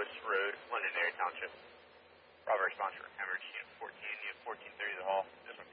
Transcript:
Post Road, Londonderry Township. Bravo response for emergency unit 14, unit 1430 the hall. This one